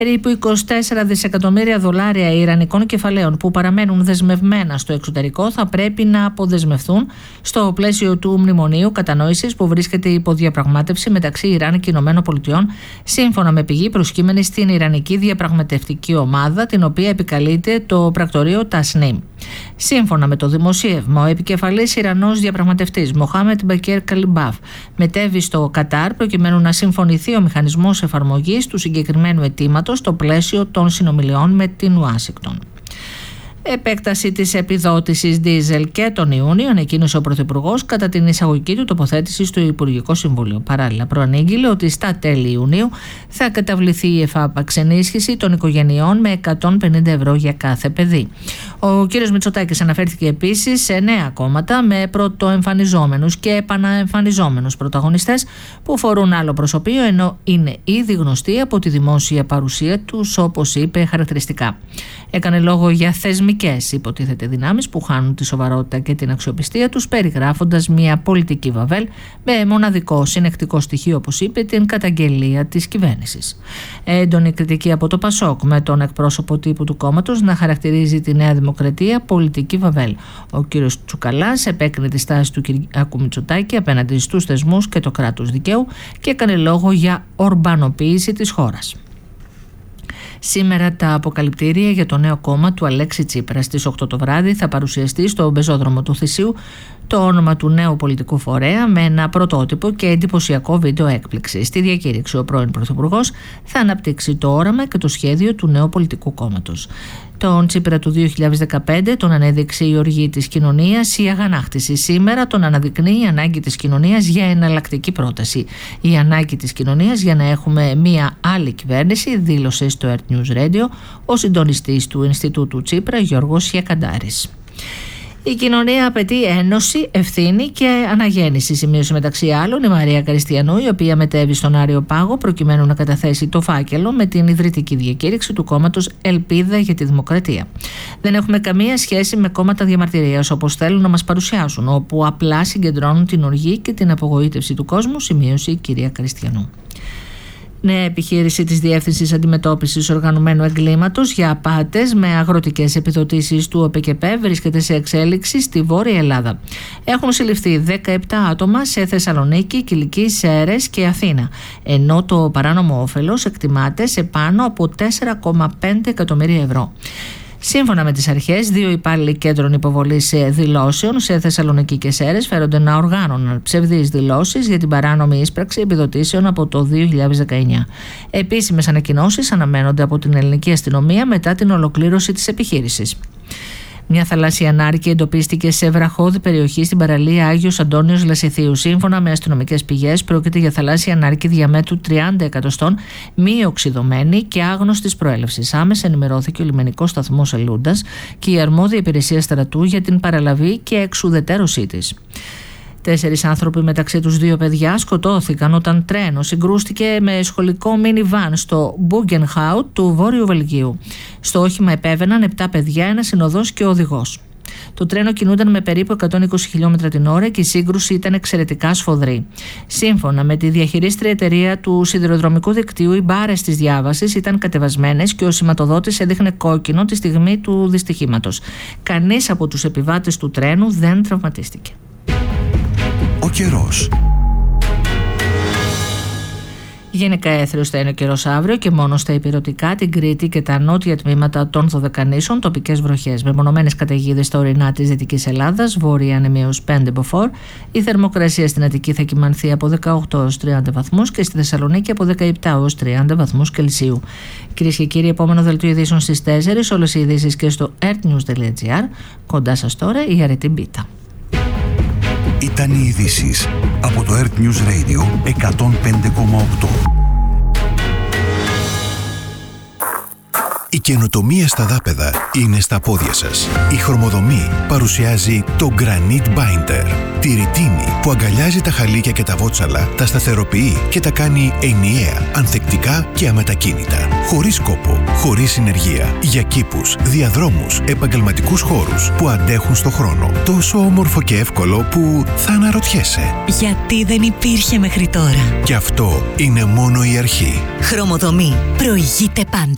Περίπου 24 δισεκατομμύρια δολάρια ιρανικών κεφαλαίων που παραμένουν δεσμευμένα στο εξωτερικό θα πρέπει να αποδεσμευθούν στο πλαίσιο του Μνημονίου Κατανόησης που βρίσκεται υπό διαπραγμάτευση μεταξύ Ιράν και ΗΠΑ, σύμφωνα με πηγή προσκύμενη στην Ιρανική Διαπραγματευτική Ομάδα, την οποία επικαλείται το πρακτορείο Τασνίμ. Σύμφωνα με το δημοσίευμα, ο επικεφαλής Ιρανός διαπραγματευτής Μοχάμετ Μπακέρ Καλιμπάφ μετέβη στο Κατάρ προκειμένου να συμφωνηθεί ο μηχανισμός εφαρμογής του συγκεκριμένου αιτήματος στο πλαίσιο των συνομιλιών με την Ουάσιγκτον. Επέκταση της επιδότησης δίζελ και τον Ιούνιο ανακοίνωσε ο Πρωθυπουργός κατά την εισαγωγική του τοποθέτηση στο Υπουργικό Συμβούλιο. Παράλληλα, προανήγγειλε ότι στα τέλη Ιουνίου θα καταβληθεί η εφάπαξ ενίσχυση των οικογενειών με 150 ευρώ για κάθε παιδί. Ο κ. Μητσοτάκης αναφέρθηκε επίσης σε νέα κόμματα με πρωτοεμφανιζόμενους και επαναεμφανιζόμενους πρωταγωνιστές που φορούν άλλο προσωπείο ενώ είναι ήδη γνωστοί από τη δημόσια παρουσία τους, όπως είπε χαρακτηριστικά. Έκανε λόγο για θεσμικές υποτίθεται δυνάμεις που χάνουν τη σοβαρότητα και την αξιοπιστία τους, περιγράφοντας μια πολιτική βαβέλ με μοναδικό συνεκτικό στοιχείο, όπως είπε, την καταγγελία της κυβέρνησης. Έντονη κριτική από το ΠΑΣΟΚ, με τον εκπρόσωπο τύπου του κόμματος να χαρακτηρίζει τη Νέα Δημοκρατία πολιτική βαβέλ. Ο κ. Τσουκαλάς επέκρινε τη στάση του κ. Μητσοτάκη απέναντι στους θεσμούς και το κράτος δικαίου και έκανε λόγο για ορμπανοποίηση της χώρας. Σήμερα τα αποκαλυπτήρια για το νέο κόμμα του Αλέξη Τσίπρα. Στις 8 το βράδυ θα παρουσιαστεί στο πεζόδρομο του Θησίου το όνομα του νέου πολιτικού φορέα με ένα πρωτότυπο και εντυπωσιακό βίντεο έκπληξη. Στη διακήρυξη ο πρώην Πρωθυπουργός θα αναπτύξει το όραμα και το σχέδιο του νέου πολιτικού κόμματος. Τον Τσίπρα του 2015 τον ανέδειξε η οργή της κοινωνίας, η αγανάκτηση. Σήμερα τον αναδεικνύει η ανάγκη της κοινωνίας για εναλλακτική πρόταση. Η ανάγκη της κοινωνίας για να έχουμε μία άλλη κυβέρνηση, δήλωσε στο Earth News Radio ο συντονιστής του Ινστιτούτου Τσίπρα, Γιώργος Χιακαντάρης. Η κοινωνία απαιτεί ένωση, ευθύνη και αναγέννηση, σημείωσε μεταξύ άλλων η Μαρία Καριστιανού, η οποία μετέβη στον Άριο Πάγο προκειμένου να καταθέσει το φάκελο με την ιδρυτική διακήρυξη του κόμματος Ελπίδα για τη Δημοκρατία. Δεν έχουμε καμία σχέση με κόμματα διαμαρτυρίας, όπως θέλουν να μας παρουσιάσουν, όπου απλά συγκεντρώνουν την οργή και την απογοήτευση του κόσμου, σημείωσε η κυρία Καριστιανού. Νέα επιχείρηση της Διεύθυνσης Αντιμετώπισης Οργανωμένου Εγκλήματος για απάτες με αγροτικές επιδοτήσεις του ΟΠΚΠ βρίσκεται σε εξέλιξη στη Βόρεια Ελλάδα. Έχουν συλληφθεί 17 άτομα σε Θεσσαλονίκη, Κιλκή, Σέρρες και Αθήνα, ενώ το παράνομο όφελος εκτιμάται σε πάνω από 4,5 εκατομμύρια ευρώ. Σύμφωνα με τις αρχές, 2 υπάλληλοι κέντρων υποβολής δηλώσεων σε Θεσσαλονίκη και Σέρρες φέρονται να οργάνωναν ψευδείς δηλώσεις για την παράνομη ίσπραξη επιδοτήσεων από το 2019. Επίσημες ανακοινώσεις αναμένονται από την ελληνική αστυνομία μετά την ολοκλήρωση της επιχείρησης. Μια θαλάσσια ανάρκη εντοπίστηκε σε βραχώδη περιοχή στην παραλία Άγιος Αντώνιος Λασιθίου. Σύμφωνα με αστυνομικές πηγές, πρόκειται για θαλάσσια ανάρκη διαμέτρου 30 εκατοστών, μη οξυδωμένη και άγνωστης προέλευσης. Άμεσα ενημερώθηκε ο λιμενικός σταθμός Ελούντας και η αρμόδια υπηρεσία στρατού για την παραλαβή και εξουδετέρωσή της. 4 άνθρωποι, μεταξύ τους 2 παιδιά, σκοτώθηκαν όταν τρένο συγκρούστηκε με σχολικό μίνι-βαν στο Μπούγκενχάουτ του Βόρειου Βελγίου. Στο όχημα επέβαιναν 7 παιδιά, ένας συνοδός και ο οδηγός. Το τρένο κινούνταν με περίπου 120 χιλιόμετρα την ώρα και η σύγκρουση ήταν εξαιρετικά σφοδρή. Σύμφωνα με τη διαχειρίστρια εταιρεία του σιδηροδρομικού δικτύου, οι μπάρες της διάβασης ήταν κατεβασμένες και ο σηματοδότης έδειχνε κόκκινο τη στιγμή του δυστυχήματος. Κανείς από τους επιβάτες του τρένου δεν τραυματίστηκε. Ο καιρός. Γενικά έθριος θα είναι ο καιρός αύριο και μόνο στα ηπειρωτικά, την Κρήτη και τα νότια τμήματα των Δωδεκανήσων τοπικές βροχές. Μεμονωμένες καταιγίδες στα ορεινά της Δυτικής Ελλάδας, βόρεια ανεμίως 5 μποφόρ. Η θερμοκρασία στην Αττική θα κυμανθεί από 18 έως 30 βαθμούς και στη Θεσσαλονίκη από 17 έως 30 βαθμούς Κελσίου. Κυρίες και κύριοι, επόμενο δελτίο ειδήσεων στις 4. Όλες οι ειδήσεις και στο earthnews.gr. Κοντά σας τώρα η Αρετή Μπίτα. Ήταν οι ειδήσεις από το Earth News Radio 105,8. Η καινοτομία στα δάπεδα είναι στα πόδια σας. Η Χρωμοδομή παρουσιάζει το Granite Binder. Τη ρητίνη που αγκαλιάζει τα χαλίκια και τα βότσαλα, τα σταθεροποιεί και τα κάνει ενιαία, ανθεκτικά και αμετακίνητα. Χωρίς κόπο, χωρίς συνεργεία. Για κήπους, διαδρόμους, επαγγελματικούς χώρους που αντέχουν στο χρόνο. Τόσο όμορφο και εύκολο που θα αναρωτιέσαι. Γιατί δεν υπήρχε μέχρι τώρα. Και αυτό είναι μόνο η αρχή. Χρωμοδομή. Προηγείται πάντα.